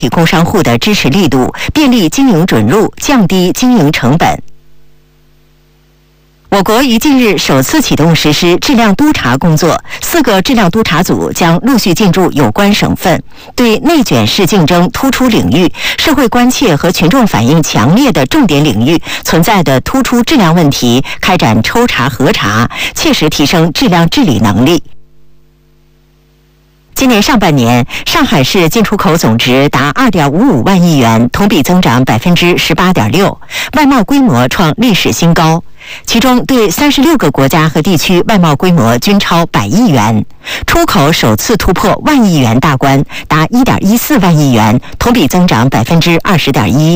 工商户的支持力度，便利经营准入，降低经营成本。我国于近日首次启动实施质量督查工作，4个质量督查组将陆续进驻有关省份，对内卷式竞争突出领域、社会关切和群众反映强烈的重点领域存在的突出质量问题开展抽查核查，切实提升质量治理能力。今年上半年，上海市进出口总值达2.55万亿元，同比增长18.6%，外贸规模创历史新高。其中，对36个国家和地区外贸规模均超100亿元，出口首次突破万亿元大关，达1.14万亿元，同比增长20.1%。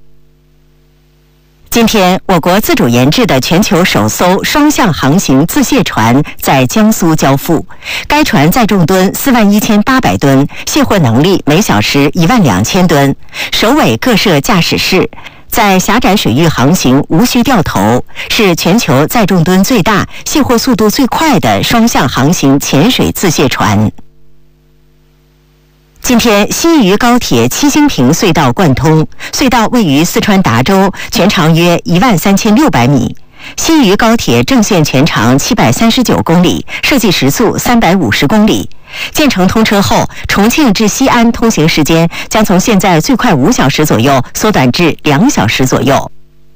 今天，我国自主研制的全球首艘双向航行自卸船在江苏交付。该船载重吨41800吨，卸货能力每小时12000吨，首尾各设驾驶室，在狭窄水域航行无需掉头，是全球载重吨最大、卸货速度最快的双向航行潜水自卸船。今天，西渝高铁七星坪隧道贯通，隧道位于四川达州，全长约13600米。西渝高铁正线全长739公里，设计时速350公里。建成通车后，重庆至西安通行时间将从现在最快5小时左右缩短至2小时左右。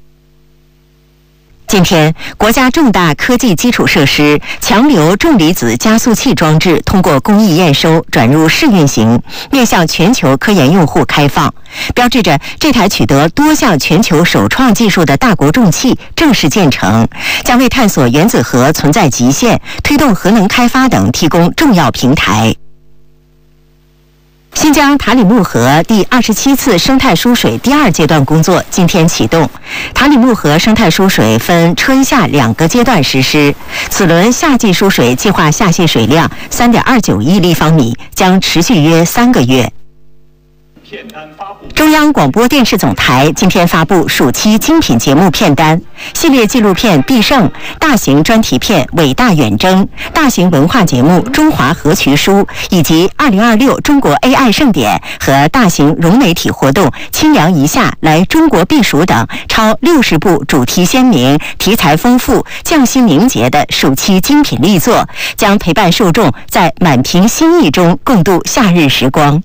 今天，国家重大科技基础设施强流重离子加速器装置通过工艺验收转入试运行，面向全球科研用户开放，标志着这台取得多项全球首创技术的大国重器正式建成，将为探索原子核存在极限、推动核能开发等提供重要平台。新疆塔里木河第27次生态疏水第2阶段工作今天启动。塔里木河生态疏水分春夏2个阶段实施，此轮夏季疏水计划下泄水量3.29亿立方米，将持续约3个月。中央广播电视总台今天发布暑期精品节目片单，系列纪录片《必胜》、大型专题片《伟大远征》、大型文化节目《中华河渠书》，以及2026中国 AI 盛典和大型融媒体活动《清凉一夏来中国避暑》等超60部主题鲜明、题材丰富、匠心凝结的暑期精品力作，将陪伴受众在满屏心意中共度夏日时光。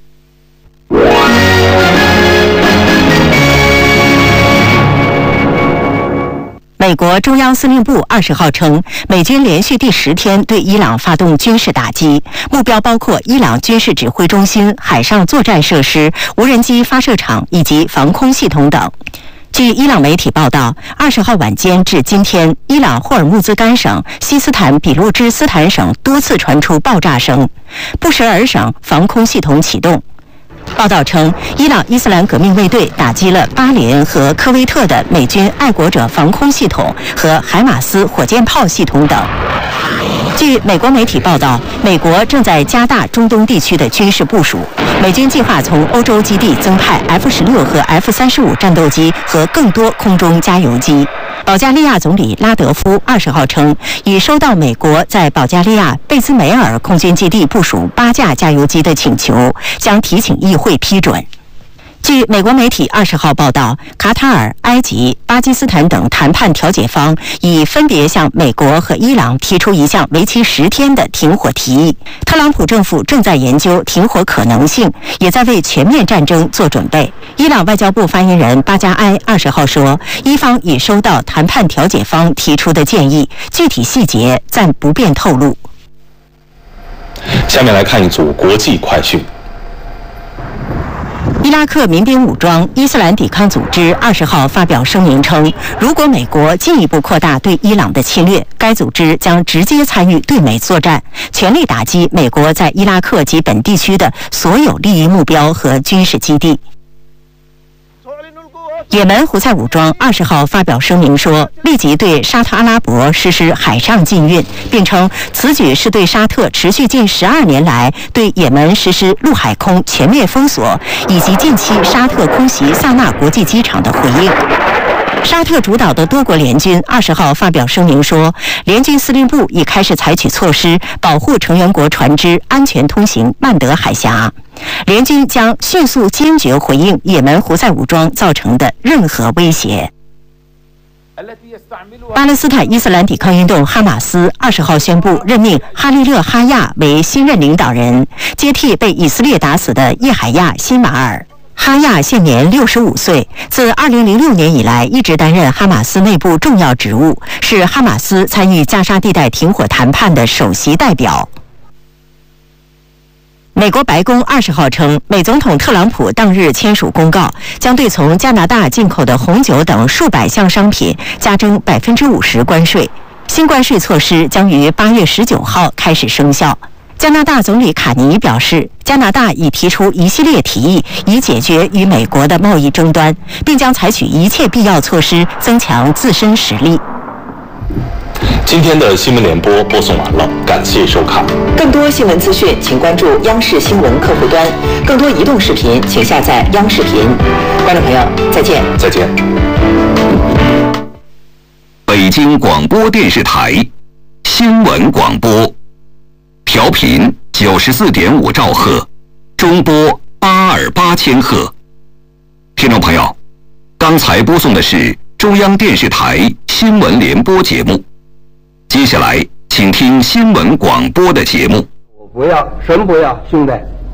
美国中央司令部20号称，美军连续第10天对伊朗发动军事打击，目标包括伊朗军事指挥中心、海上作战设施、无人机发射场以及防空系统等。据伊朗媒体报道，20号晚间至今天，伊朗霍尔木兹干省、西斯坦比路支斯坦省多次传出爆炸声，布什尔省防空系统启动。报道称，伊朗伊斯兰革命卫队打击了巴林和科威特的美军爱国者防空系统和海马斯火箭炮系统等。据美国媒体报道，美国正在加大中东地区的军事部署，美军计划从欧洲基地增派 F-16和 F-35战斗机和更多空中加油机。保加利亚总理拉德夫20号称，已收到美国在保加利亚贝兹梅尔空军基地部署8架加油机的请求，将提请议会批准。据美国媒体20号报道，卡塔尔、埃及、巴基斯坦等谈判调解方已分别向美国和伊朗提出一项为期10天的停火提议。特朗普政府正在研究停火可能性，也在为全面战争做准备。伊朗外交部发言人巴加埃20号说，伊方已收到谈判调解方提出的建议，具体细节暂不便透露。 下面来看一组国际快讯。 伊拉克民兵武装伊斯兰抵抗组织20号发表声明称，如果美国进一步扩大对伊朗的侵略，该组织将直接参与对美作战，全力打击美国在伊拉克及本地区的所有利益目标和军事基地。也门胡塞武装20号发表声明说，立即对沙特阿拉伯实施海上禁运，并称此举是对沙特持续近12年来对也门实施陆海空全面封锁，以及近期沙特空袭萨那国际机场的回应。沙特主导的多国联军20号发表声明说，联军司令部已开始采取措施保护成员国船只安全通行曼德海峡。 联军将迅速坚决回应也门胡塞武装造成的任何威胁。巴勒斯坦伊斯兰抵抗运动哈马斯20号宣布任命哈利勒·哈亚为新任领导人，接替被以色列打死的叶海亚·辛马尔。哈亚现年65岁，自2006年以来一直担任哈马斯内部重要职务，是哈马斯参与加沙地带停火谈判的首席代表。美国白宫20号称，美总统特朗普当日签署公告，将对从加拿大进口的红酒等数百项商品加征50%关税。新关税措施将于8月19号开始生效。加拿大总理卡尼表示，加拿大已提出一系列提议，以解决与美国的贸易争端，并将采取一切必要措施增强自身实力。 今天的新闻联播播送完了，感谢收看。 更多新闻资讯，请关注央视新闻客户端；更多移动视频，请下载央视频。观众朋友，再见。 再见。 北京广播电视台新闻广播，调频94.5兆赫，中波828千赫。听众朋友，刚才播送的是中央电视台新闻联播节目。接下来，请听新闻广播的节目。 我不要，什么不要，兄弟？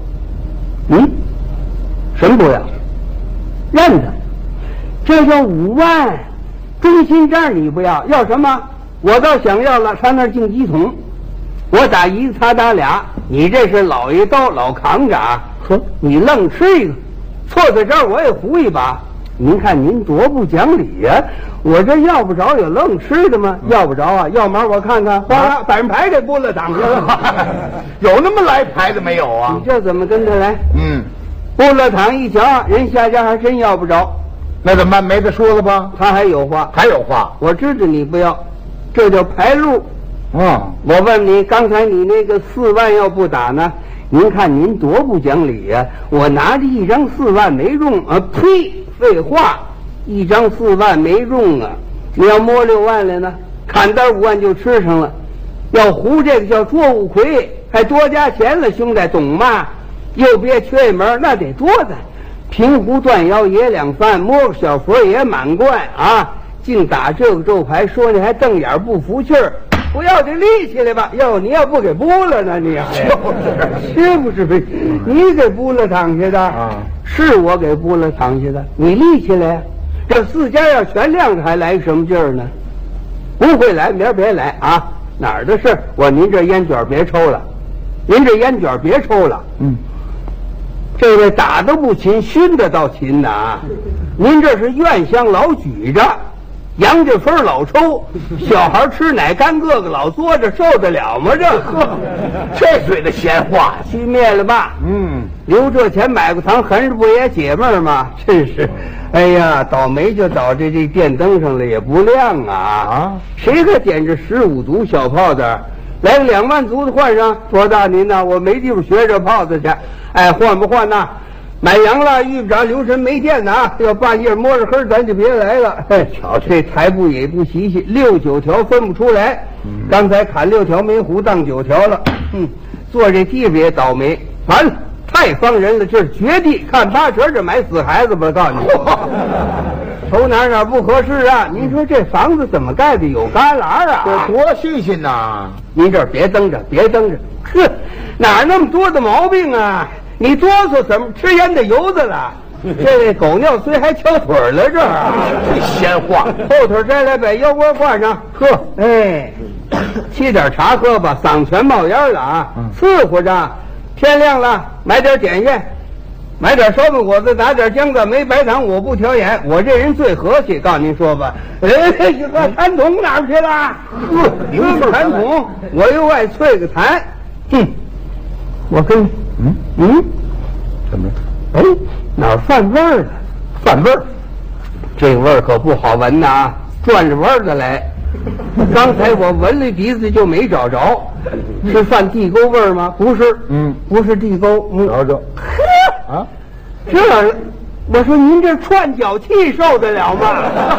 什么不要？认得，这叫5万，中心站你不要，要什么？我倒想要了，上那儿进几桶，我打一个，他打俩，你这是老一刀老扛着啊！呵，你愣吃一个，错在这儿我也扶一把。您看您多不讲理呀！我这要不着有愣吃的吗？要不着啊，要么我看看，哗啦，把人牌给拨了挡去了。 有那么来牌的没有啊？ 你这怎么跟他来？拨了躺一瞧，人下家还真要不着。 那怎么办？没得说了吧？ 他还有话， 还有话。 我知道你不要，这叫牌路。我问你，刚才你那个4万要不打呢？您看您多不讲理呀！我拿着一张4万没用啊！呸！废话，一张4万没用啊！你要摸6万来呢，砍单5万就吃上了。要胡这个叫捉五魁，还多加钱了，兄弟，懂吗？又别缺一门，那得多的。平湖断腰也2番，摸个小佛也满贯啊！净打这个咒牌，说你还瞪眼不服气儿。不要这力气来吧！哟，你要不给拨了呢？你是不是？你给拨了躺下的啊？是我给拨了躺下的。你立起来，这4家要全亮着，还来什么劲儿呢？不会来，明儿别来啊！哪儿的事？我您这烟卷别抽了，您这烟卷别抽了。这位打得不勤，熏得倒勤呐啊！您这是院香老举着。杨家芬老抽，小孩吃奶干个个老嘬着，受得了吗？这嘴的闲话，去灭了吧！留这钱买个糖，横着不也解闷吗？真是，哎呀，倒霉就倒这电灯上了，也不亮啊！谁可点这15足小炮子？来个2万足的换上，多大您呢？我没地方学这炮子去。哎，换不换呐？买羊了，遇不着留神没电呢啊！要半夜摸着黑，咱就别来了。瞧这台步也不齐齐，6、9条分不出来。刚才砍6条没胡，当9条了。坐这地方也倒霉，完了，太方人了，这是绝地。看8折，这买死孩子吧！告诉你，瞅哪不合适啊？您说这房子怎么盖的有旮旯啊？ 这多新鲜呐！ 您这别蹬着，别蹬着。呵，哪那么多的毛病啊？你哆嗦怎么吃烟的油子了？这狗尿虽还翘腿了，这这闲话。 后腿摘来，把腰窝挂上，喝。哎，沏点茶喝吧，嗓全冒烟了啊！伺候着，天亮了，买点点心，买点烧饼果子，打点姜子，没白糖，我不挑眼。我这人最和气，告诉您说吧。痰桶哪儿去了？留个痰桶，我又爱啐个痰。我跟怎么了？ 哎，哪儿犯味儿了？ 犯味儿， 这味儿可不好闻呐，转着弯儿的来。刚才我闻了鼻子就没找着，是犯地沟味儿吗？不是，不是地沟。 找着。 啊，这我说您这串脚气受得了吗？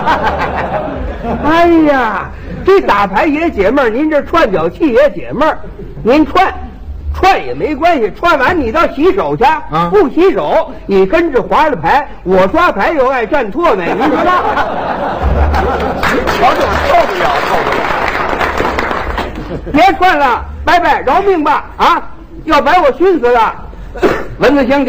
哎呀，这打牌也解闷儿，您这串脚气也解闷儿。您串， 串也没关系，串完你到洗手去。不洗手，你跟着划了牌，我刷牌又爱蘸唾沫，您说？ 瞧这受不了，受不了！ 别串了，拜拜，饶命吧！啊，要把我熏死了。蚊子香。